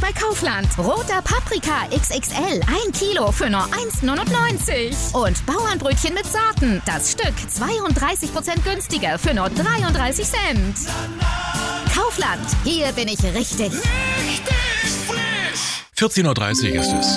bei Kaufland. Roter Paprika XXL, 1 Kilo für nur 1,99. Und Bauernbrötchen mit Sorten, das Stück 32% günstiger für nur 33 Cent. Kaufland, hier bin ich richtig. 14.30 Uhr ist es.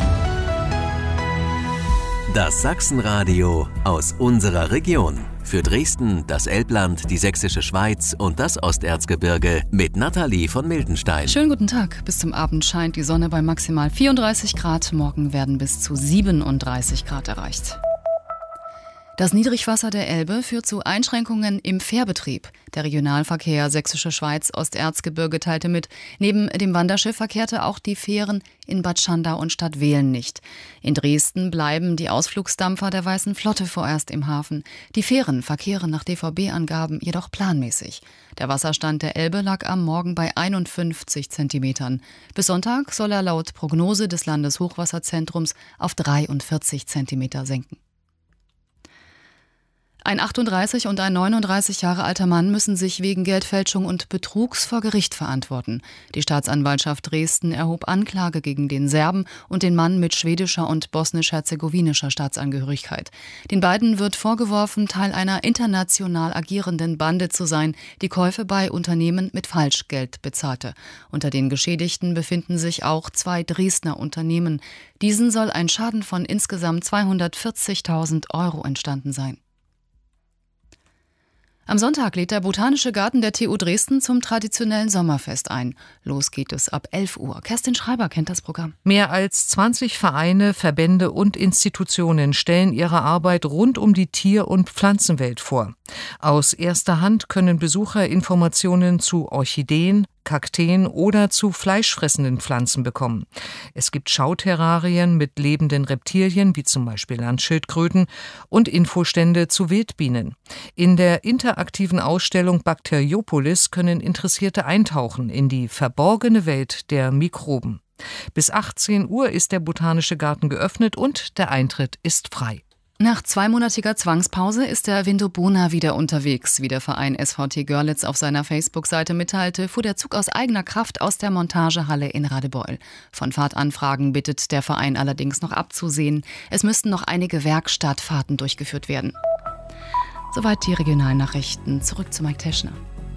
Das Sachsenradio aus unserer Region. Für Dresden, das Elbland, die Sächsische Schweiz und das Osterzgebirge mit Nathalie von Miltenstein. Schönen guten Tag. Bis zum Abend scheint die Sonne bei maximal 34 Grad. Morgen werden bis zu 37 Grad erreicht. Das Niedrigwasser der Elbe führt zu Einschränkungen im Fährbetrieb. Der Regionalverkehr Sächsische Schweiz Osterzgebirge teilte mit, neben dem Wanderschiff verkehrte auch die Fähren in Bad Schandau und Stadtwehlen nicht. In Dresden bleiben die Ausflugsdampfer der Weißen Flotte vorerst im Hafen. Die Fähren verkehren nach DVB-Angaben jedoch planmäßig. Der Wasserstand der Elbe lag am Morgen bei 51 Zentimetern. Bis Sonntag soll er laut Prognose des Landeshochwasserzentrums auf 43 Zentimeter senken. Ein 38 und ein 39 Jahre alter Mann müssen sich wegen Geldfälschung und Betrugs vor Gericht verantworten. Die Staatsanwaltschaft Dresden erhob Anklage gegen den Serben und den Mann mit schwedischer und bosnisch-herzegowinischer Staatsangehörigkeit. Den beiden wird vorgeworfen, Teil einer international agierenden Bande zu sein, die Käufe bei Unternehmen mit Falschgeld bezahlte. Unter den Geschädigten befinden sich auch 2 Dresdner Unternehmen. Diesen soll ein Schaden von insgesamt 240.000 € entstanden sein. Am Sonntag lädt der Botanische Garten der TU Dresden zum traditionellen Sommerfest ein. Los geht es ab 11 Uhr. Kerstin Schreiber kennt das Programm. Mehr als 20 Vereine, Verbände und Institutionen stellen ihre Arbeit rund um die Tier- und Pflanzenwelt vor. Aus erster Hand können Besucher Informationen zu Orchideen, Kakteen oder zu fleischfressenden Pflanzen bekommen. Es gibt Schauterrarien mit lebenden Reptilien, wie zum Beispiel Landschildkröten, und Infostände zu Wildbienen. In der interaktiven Ausstellung Bakteriopolis können Interessierte eintauchen in die verborgene Welt der Mikroben. Bis 18 Uhr ist der Botanische Garten geöffnet und der Eintritt ist frei. Nach 2-monatiger Zwangspause ist der Vindobona wieder unterwegs. Wie der Verein SVT Görlitz auf seiner Facebook-Seite mitteilte, fuhr der Zug aus eigener Kraft aus der Montagehalle in Radebeul. Von Fahrtanfragen bittet der Verein allerdings noch abzusehen. Es müssten noch einige Werkstattfahrten durchgeführt werden. Soweit die Regionalnachrichten. Zurück zu Mike Teschner.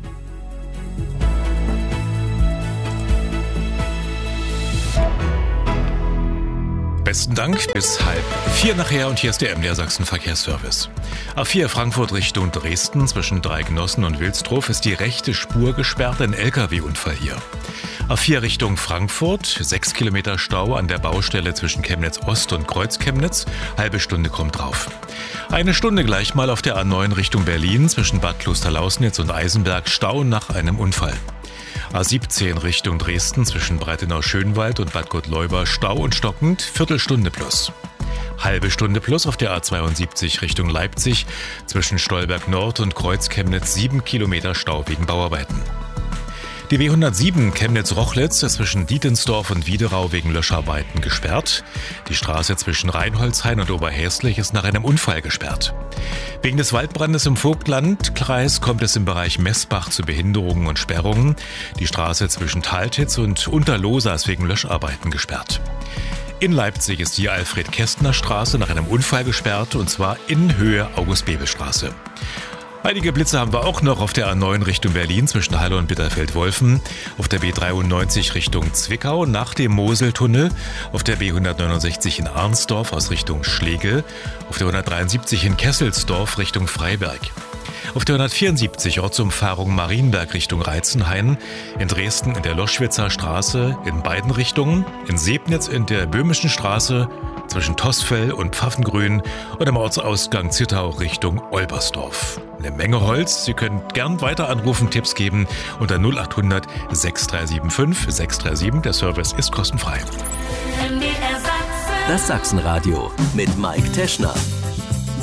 Besten Dank, bis 3:30 nachher und hier ist der MDR Sachsen Verkehrsservice. A4 Frankfurt Richtung Dresden zwischen Dreigenossen und Wilsdruf ist die rechte Spur gesperrt, ein LKW-Unfall hier. A4 Richtung Frankfurt, 6 Kilometer Stau an der Baustelle zwischen Chemnitz Ost und Kreuz-Chemnitz, halbe Stunde kommt drauf. Eine Stunde gleich mal auf der A9 Richtung Berlin zwischen Bad Klosterlausnitz und Eisenberg, Stau nach einem Unfall. A17 Richtung Dresden zwischen Breitenau-Schönwald und Bad Gottleuba, Stau und stockend, Viertelstunde plus. Halbe Stunde plus auf der A72 Richtung Leipzig zwischen Stolberg Nord und Kreuz-Chemnitz, 7 Kilometer Stau wegen Bauarbeiten. Die W107 Chemnitz-Rochlitz ist zwischen Dietensdorf und Wiederau wegen Löscharbeiten gesperrt. Die Straße zwischen Rheinholzhain und Oberhäslich ist nach einem Unfall gesperrt. Wegen des Waldbrandes im Vogtlandkreis kommt es im Bereich Messbach zu Behinderungen und Sperrungen. Die Straße zwischen Taltitz und Unterlohsa ist wegen Löscharbeiten gesperrt. In Leipzig ist die Alfred-Kästner-Straße nach einem Unfall gesperrt, und zwar in Höhe August-Bebel-Straße. Einige Blitze haben wir auch noch auf der A9 Richtung Berlin zwischen Halle und Bitterfeld-Wolfen, auf der B93 Richtung Zwickau nach dem Moseltunnel, auf der B169 in Arnsdorf aus Richtung Schlegel, auf der 173 in Kesselsdorf Richtung Freiberg. Auf der 174 Ortsumfahrung Marienberg Richtung Reitzenhain, in Dresden in der Loschwitzer Straße in beiden Richtungen, in Sebnitz in der Böhmischen Straße zwischen Tossfell und Pfaffengrün und am Ortsausgang Zittau Richtung Olbersdorf. Eine Menge Holz. Sie können gern weiter anrufen, Tipps geben unter 0800 6375 637. Der Service ist kostenfrei. Das Sachsenradio mit Mike Teschner.